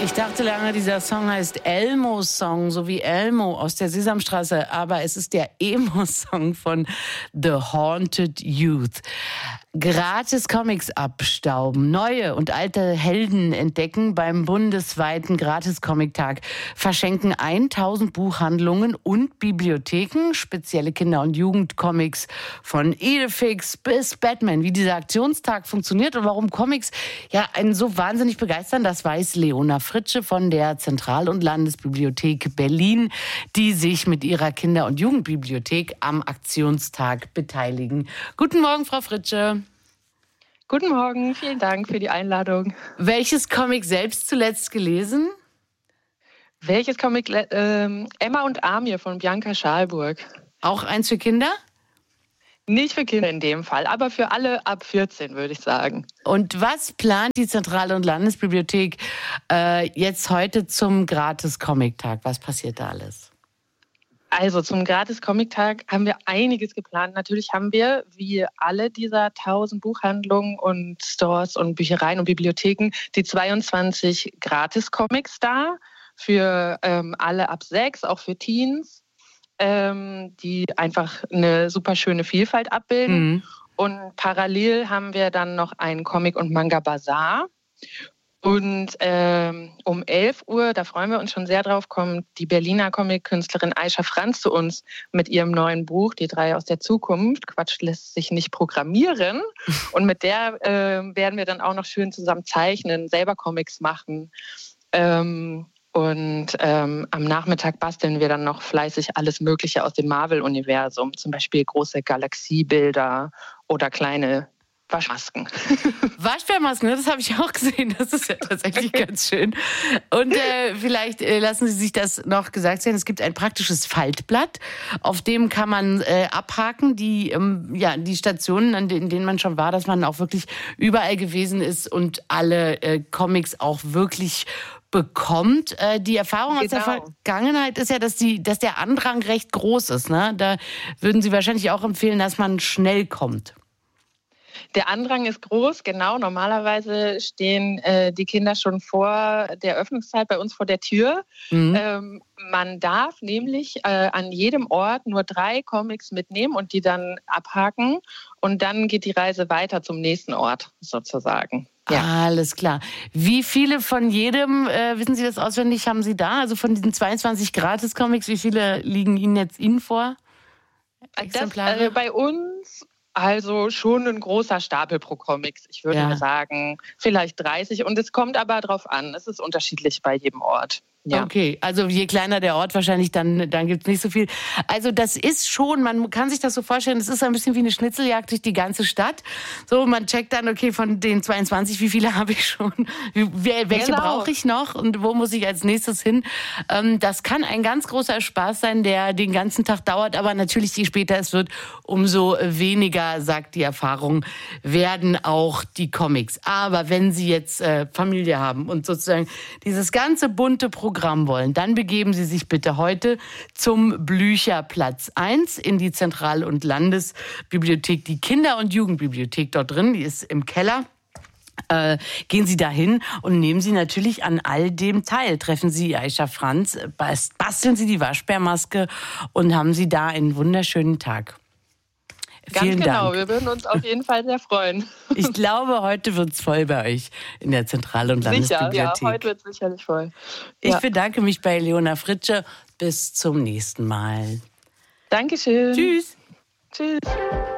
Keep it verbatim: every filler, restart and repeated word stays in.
Ich dachte lange, dieser Song heißt Elmo-Song, so wie Elmo aus der Sesamstraße. Aber es ist der Emo-Song von The Haunted Youth. Gratis Comics abstauben, neue und alte Helden entdecken beim bundesweiten Gratis-Comic-Tag, verschenken tausend Buchhandlungen und Bibliotheken spezielle Kinder- und Jugendcomics von Idefix bis Batman. Wie dieser Aktionstag funktioniert und warum Comics ja einen so wahnsinnig begeistern, das weiß Leona Fritsche von der Zentral- und Landesbibliothek Berlin, die sich mit ihrer Kinder- und Jugendbibliothek am Aktionstag beteiligen. Guten Morgen, Frau Fritsche. Guten Morgen, vielen Dank für die Einladung. Welches Comic selbst zuletzt gelesen? Welches Comic? Ähm, Emma und Amir von Bianca Schalburg. Auch eins für Kinder? Nicht für Kinder in dem Fall, aber für alle ab vierzehn, würde ich sagen. Und was plant die Zentral- und Landesbibliothek äh, jetzt heute zum Gratis-Comic-Tag? Was passiert da alles? Also zum Gratis-Comic-Tag haben wir einiges geplant. Natürlich haben wir, wie alle dieser tausend Buchhandlungen und Stores und Büchereien und Bibliotheken, die zweiundzwanzig Gratis-Comics da für ähm, alle ab sechs, auch für Teens, ähm, die einfach eine super schöne Vielfalt abbilden. Mhm. Und parallel haben wir dann noch einen Comic- und Manga-Bazar. Und ähm, um elf Uhr, da freuen wir uns schon sehr drauf, kommt die Berliner Comic-Künstlerin Aisha Franz zu uns mit ihrem neuen Buch, Die drei aus der Zukunft. Quatsch lässt sich nicht programmieren. Und mit der äh, werden wir dann auch noch schön zusammen zeichnen, selber Comics machen. Ähm, und ähm, am Nachmittag basteln wir dann noch fleißig alles Mögliche aus dem Marvel-Universum. Zum Beispiel große Galaxiebilder oder kleine Waschmasken. Waschbärmasken, das habe ich auch gesehen. Das ist ja tatsächlich ganz schön. Und äh, vielleicht äh, lassen Sie sich das noch gesagt sein. Es gibt ein praktisches Faltblatt, auf dem kann man äh, abhaken, die, ähm, ja, die Stationen, an denen, in denen man schon war, dass man auch wirklich überall gewesen ist und alle äh, Comics auch wirklich bekommt. Äh, die Erfahrung genau. aus der Vergangenheit ist ja, dass, die, dass der Andrang recht groß ist. Ne? Da würden Sie wahrscheinlich auch empfehlen, dass man schnell kommt. Der Andrang ist groß, genau. Normalerweise stehen äh, die Kinder schon vor der Öffnungszeit bei uns vor der Tür. Mhm. Ähm, man darf nämlich äh, an jedem Ort nur drei Comics mitnehmen und die dann abhaken. Und dann geht die Reise weiter zum nächsten Ort sozusagen. Ja. Alles klar. Wie viele von jedem, äh, wissen Sie das auswendig, haben Sie da? Also von diesen zweiundzwanzig Gratis-Comics, wie viele liegen Ihnen jetzt Ihnen vor? Exemplare? Das, äh, bei uns... Also schon ein großer Stapel pro Comics. Ich würde ja. mal sagen, vielleicht dreißig. Und es kommt aber drauf an. Es ist unterschiedlich bei jedem Ort. Ja. Okay, also je kleiner der Ort wahrscheinlich, dann, dann gibt es nicht so viel. Also das ist schon, man kann sich das so vorstellen, es ist ein bisschen wie eine Schnitzeljagd durch die ganze Stadt. So, man checkt dann, okay, von den zweiundzwanzig, wie viele habe ich schon? Welche genau. brauche ich noch und wo muss ich als nächstes hin? Ähm, das kann ein ganz großer Spaß sein, der den ganzen Tag dauert. Aber natürlich, je später es wird, umso weniger, sagt die Erfahrung, werden auch die Comics. Aber wenn Sie jetzt äh, Familie haben und sozusagen dieses ganze bunte Programm Programm wollen, dann begeben Sie sich bitte heute zum Blücherplatz eins in die Zentral- und Landesbibliothek, die Kinder- und Jugendbibliothek dort drin, die ist im Keller. Äh, gehen Sie dahin und nehmen Sie natürlich an all dem teil. Treffen Sie Aisha Franz, basteln Sie die Waschbärmaske und haben Sie da einen wunderschönen Tag. Ganz Vielen genau, Dank. Wir würden uns auf jeden Fall sehr freuen. Ich glaube, heute wird es voll bei euch in der Zentral- und Landesbibliothek. Sicher, ja, heute wird es sicherlich voll. Ja. Ich bedanke mich bei Leona Fritsche. Bis zum nächsten Mal. Dankeschön. Tschüss. Tschüss.